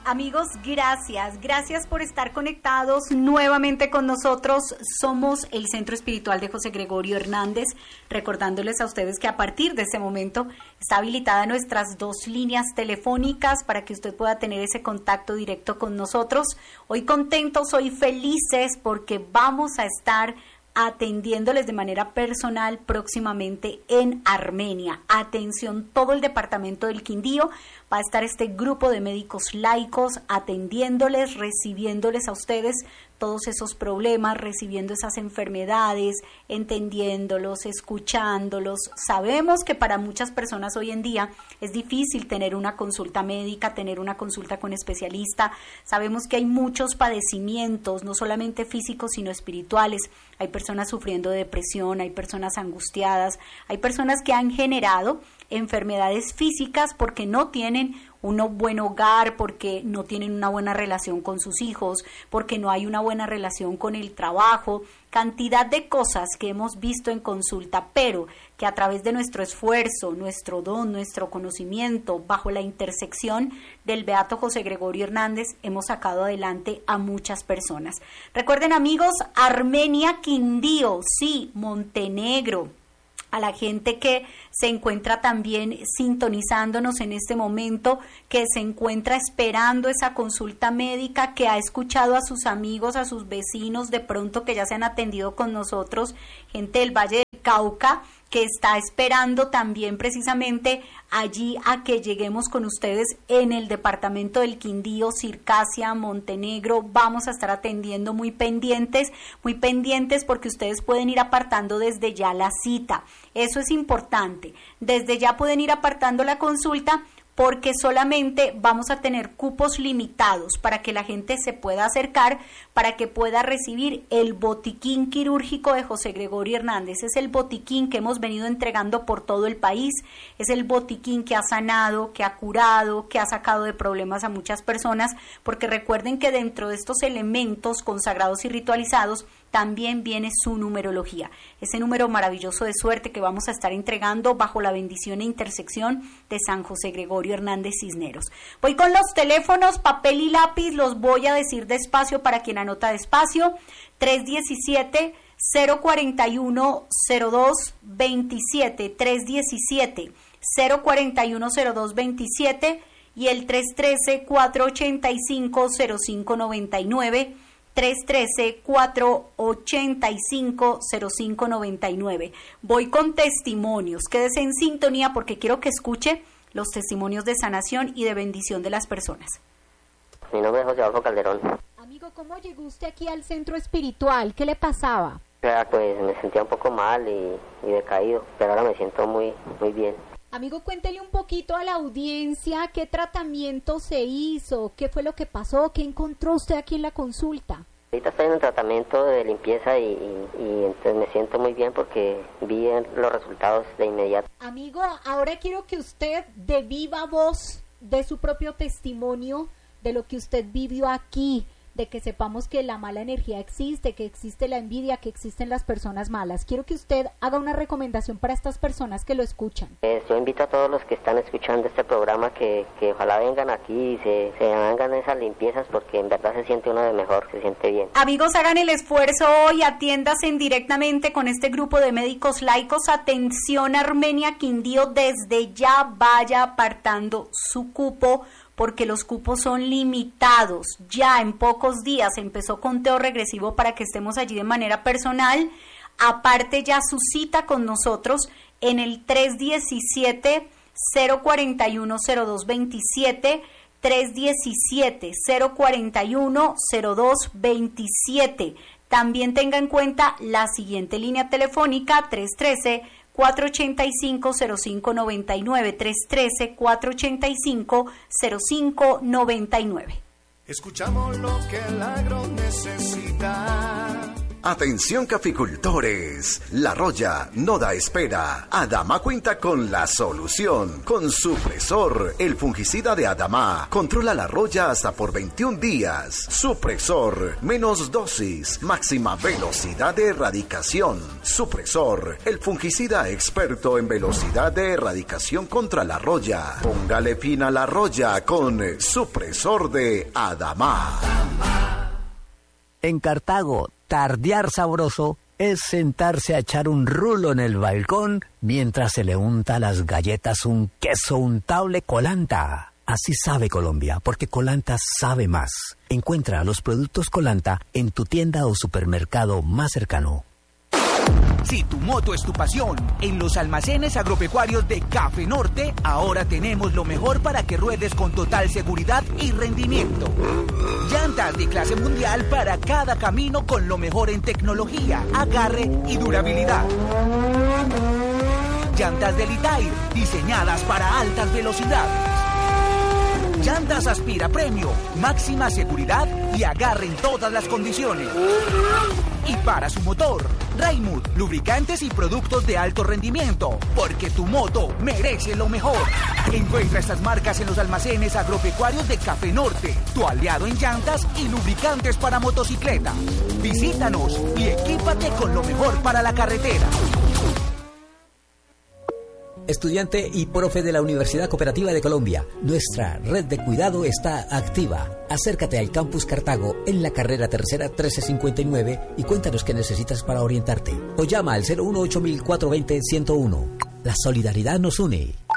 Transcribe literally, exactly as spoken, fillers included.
Amigos, gracias, gracias por estar conectados nuevamente con nosotros. Somos el Centro Espiritual de José Gregorio Hernández, recordándoles a ustedes que a partir de este momento está habilitada nuestras dos líneas telefónicas para que usted pueda tener ese contacto directo con nosotros. Hoy contentos, hoy felices porque vamos a estar atendiéndoles de manera personal próximamente en Armenia. Atención, todo el departamento del Quindío va a estar este grupo de médicos laicos atendiéndoles, recibiéndoles a ustedes todos esos problemas, recibiendo esas enfermedades, entendiéndolos, escuchándolos. Sabemos que para muchas personas hoy en día es difícil tener una consulta médica, tener una consulta con especialista. Sabemos que hay muchos padecimientos, no solamente físicos, sino espirituales. Hay personas sufriendo de depresión, hay personas angustiadas, hay personas que han generado enfermedades físicas porque no tienen un buen hogar, porque no tienen una buena relación con sus hijos, porque no hay una buena relación con el trabajo, cantidad de cosas que hemos visto en consulta, pero que a través de nuestro esfuerzo, nuestro don, nuestro conocimiento, bajo la intersección del Beato José Gregorio Hernández, hemos sacado adelante a muchas personas. Recuerden, amigos, Armenia, Quindío, sí, Montenegro. A la gente que se encuentra también sintonizándonos en este momento, que se encuentra esperando esa consulta médica, que ha escuchado a sus amigos, a sus vecinos, de pronto que ya se han atendido con nosotros, gente del Valle del Cauca, que está esperando también precisamente allí a que lleguemos con ustedes en el departamento del Quindío, Circasia, Montenegro. Vamos a estar atendiendo muy pendientes, muy pendientes porque ustedes pueden ir apartando desde ya la cita. Eso es importante. Desde ya pueden ir apartando la consulta porque solamente vamos a tener cupos limitados para que la gente se pueda acercar, para que pueda recibir el botiquín quirúrgico de José Gregorio Hernández. Es el botiquín que hemos venido entregando por todo el país, es el botiquín que ha sanado, que ha curado, que ha sacado de problemas a muchas personas, porque recuerden que dentro de estos elementos consagrados y ritualizados también viene su numerología, ese número maravilloso de suerte que vamos a estar entregando bajo la bendición e intersección de San José Gregorio Hernández Cisneros. Voy con los teléfonos, papel y lápiz, los voy a decir despacio para quien anota despacio. Tres diecisiete, cero cuarenta y uno, cero dos veintisiete, tres diecisiete, cero cuarenta y uno, cero dos veintisiete y el tres trece, cuatro ochenta y cinco, cero cinco noventa y nueve. tres trece, cuatro ochenta y cinco, cero cinco noventa y nueve. Voy con testimonios. Quédese en sintonía porque quiero que escuche los testimonios de sanación y de bendición de las personas. Mi nombre es José Adolfo Calderón. Amigo, ¿cómo llegó usted aquí al centro espiritual? ¿Qué le pasaba? Pues me sentía un poco mal y, y decaído, pero ahora me siento muy, muy bien. Amigo, cuéntele un poquito a la audiencia qué tratamiento se hizo, qué fue lo que pasó, qué encontró usted aquí en la consulta. Ahorita estoy en un tratamiento de limpieza y, y, y entonces me siento muy bien porque vi los resultados de inmediato. Amigo, ahora quiero que usted de viva voz dé su propio testimonio de lo que usted vivió aquí, de que sepamos que la mala energía existe, que existe la envidia, que existen las personas malas. Quiero que usted haga una recomendación para estas personas que lo escuchan. Eh, yo invito a todos los que están escuchando este programa que, que ojalá vengan aquí y se, se hagan esas limpiezas porque en verdad se siente uno de mejor, se siente bien. Amigos, hagan el esfuerzo hoy, atiéndase directamente con este grupo de médicos laicos. Atención, Armenia, Quindío, desde ya vaya apartando su cupo, porque los cupos son limitados. Ya en pocos días empezó conteo regresivo para que estemos allí de manera personal. Aparte ya su cita con nosotros en el tres diecisiete, cero cuarenta y uno, cero dos veintisiete, tres diecisiete, cero cuarenta y uno, cero dos veintisiete. También tenga en cuenta la siguiente línea telefónica, tres trece, cuatro ochenta y cinco, cero cinco noventa y nueve, tres trece, cuatro ochenta y cinco, cero cinco noventa y nueve. Escuchamos lo que el agro necesita Atención caficultores, La Roya no da espera. Adama cuenta con la solución. Con Supresor, el fungicida de Adama, controla la roya hasta por veintiún días. Supresor, menos dosis, máxima velocidad de erradicación. Supresor, el fungicida experto en velocidad de erradicación contra la roya. Póngale fin a la roya con Supresor de Adama. En Cartago, tardear sabroso es sentarse a echar un rulo en el balcón mientras se le unta a las galletas un queso untable Colanta. Así sabe Colombia, porque Colanta sabe más. Encuentra los productos Colanta en tu tienda o supermercado más cercano. Si tu moto es tu pasión, en los almacenes agropecuarios de Café Norte, ahora tenemos lo mejor para que ruedes con total seguridad y rendimiento. Llantas de clase mundial para cada camino con lo mejor en tecnología, agarre y durabilidad. Llantas de Litair, diseñadas para altas velocidades. Llantas Aspira Premio, máxima seguridad y agarre en todas las condiciones. Y para su motor, Raymond, lubricantes y productos de alto rendimiento, porque tu moto merece lo mejor. Encuentra estas marcas en los almacenes agropecuarios de Café Norte, tu aliado en llantas y lubricantes para motocicleta. Visítanos y equípate con lo mejor para la carretera. Estudiante y profe de la Universidad Cooperativa de Colombia, nuestra red de cuidado está activa. Acércate al Campus Cartago en la carrera tercera trece cincuenta y nueve y cuéntanos qué necesitas para orientarte. O llama al cero uno ocho cuatro dos cero uno. La solidaridad nos une.